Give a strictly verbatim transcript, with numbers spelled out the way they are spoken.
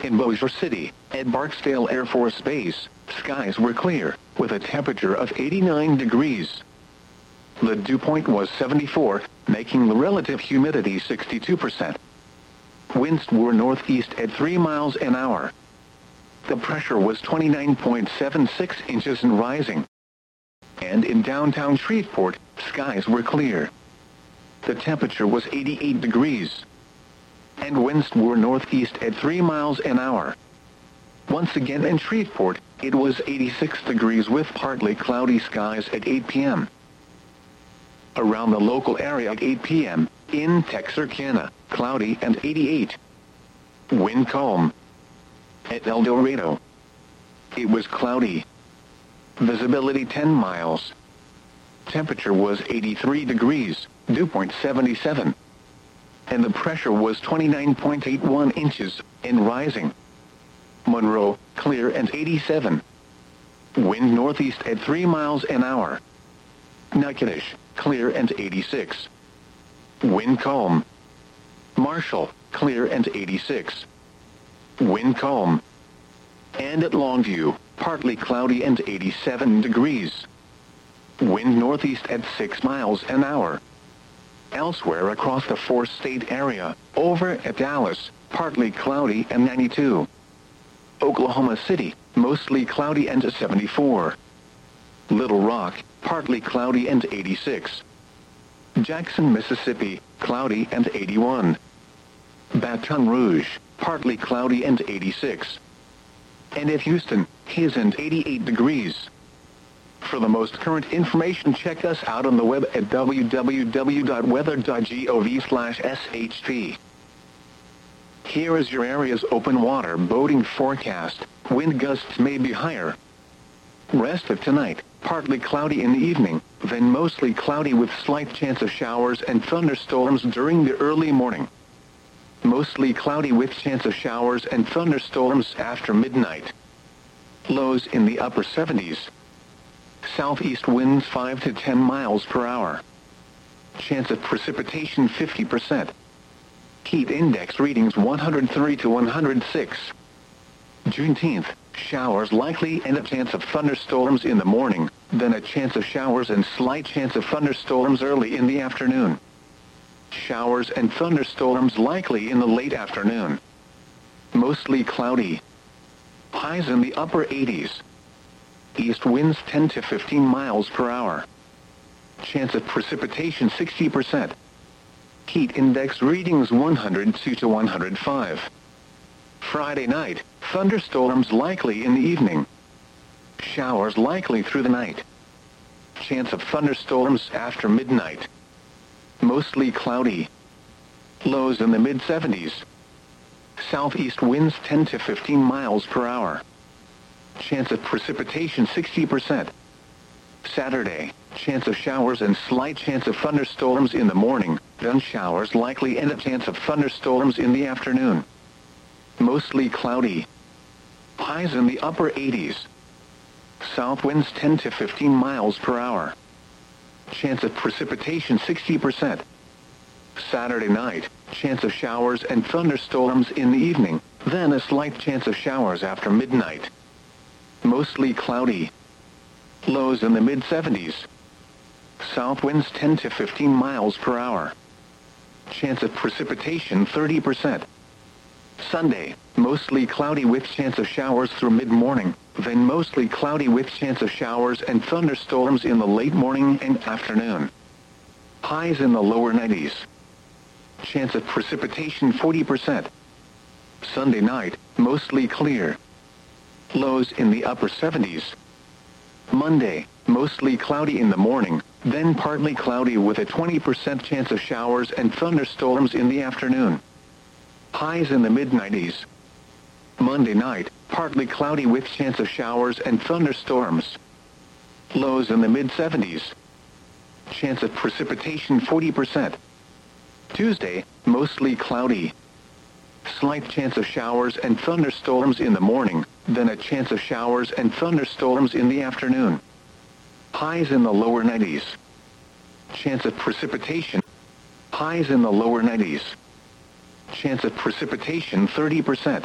In Bossier City, at Barksdale Air Force Base, skies were clear, with a temperature of eighty-nine degrees. The dew point was seventy-four, making the relative humidity sixty-two percent. Winds were northeast at three miles an hour. The pressure was twenty-nine point seven six inches and rising. And in downtown Shreveport, skies were clear. The temperature was eighty-eight degrees. And winds were northeast at three miles an hour. Once again in Shreveport, it was eighty-six degrees with partly cloudy skies at eight p m Around the local area at eight p m, in Texarkana, cloudy and eighty-eight. Wind calm. At El Dorado, it was cloudy. Visibility ten miles. Temperature was eighty-three degrees, dew point seventy-seven. And the pressure was twenty-nine point eight one inches, and rising. Monroe, clear and eighty-seven. Wind northeast at three miles an hour. Natchitoches, clear and eighty-six. Wind calm. Marshall, clear and eighty-six. Wind calm. And at Longview, partly cloudy and eighty-seven degrees. Wind northeast at six miles an hour. Elsewhere across the four-state area, over at Dallas, partly cloudy and ninety-two. Oklahoma City, mostly cloudy and seventy-four. Little Rock, partly cloudy and eighty-six. Jackson, Mississippi, cloudy and eighty-one. Baton Rouge, partly cloudy and eighty-six. And at Houston, haze and eighty-eight degrees. For the most current information, check us out on the web at w w w dot weather dot gov slash s h p. Here is your area's open water boating forecast. Wind gusts may be higher. Rest of tonight, partly cloudy in the evening, then mostly cloudy with slight chance of showers and thunderstorms during the early morning. Mostly cloudy with chance of showers and thunderstorms after midnight. Lows in the upper seventies. Southeast winds five to ten miles per hour. Chance of precipitation fifty percent. Heat index readings one hundred three to one hundred six. Juneteenth, showers likely and a chance of thunderstorms in the morning, then a chance of showers and slight chance of thunderstorms early in the afternoon. Showers and thunderstorms likely in the late afternoon. Mostly cloudy. Highs in the upper eighties. East winds ten to fifteen miles per hour. Chance of precipitation sixty percent. Heat index readings one hundred two to one hundred five. Friday night, thunderstorms likely in the evening. Showers likely through the night. Chance of thunderstorms after midnight. Mostly cloudy. Lows in the mid seventies. Southeast winds ten to fifteen miles per hour. Chance of precipitation sixty percent. Saturday, chance of showers and slight chance of thunderstorms in the morning, then showers likely and a chance of thunderstorms in the afternoon. Mostly cloudy. Highs in the upper eighties. South winds ten to fifteen miles per hour. Chance of precipitation sixty percent. Saturday night, chance of showers and thunderstorms in the evening, then a slight chance of showers after midnight. Mostly cloudy. Lows in the mid seventies. South winds ten to fifteen miles per hour. Chance of precipitation thirty percent. Sunday, mostly cloudy with chance of showers through mid-morning, then mostly cloudy with chance of showers and thunderstorms in the late morning and afternoon. Highs in the lower nineties. Chance of precipitation forty percent. Sunday night, mostly clear. Lows in the upper seventies. Monday, mostly cloudy in the morning, then partly cloudy with a twenty percent chance of showers and thunderstorms in the afternoon. Highs in the mid nineties. Monday night, partly cloudy with chance of showers and thunderstorms. Lows in the mid seventies. Chance of precipitation forty percent. Tuesday, mostly cloudy. Slight chance of showers and thunderstorms in the morning, then a chance of showers and thunderstorms in the afternoon. Highs in the lower nineties. Chance of precipitation. Highs in the lower nineties. Chance of precipitation thirty percent.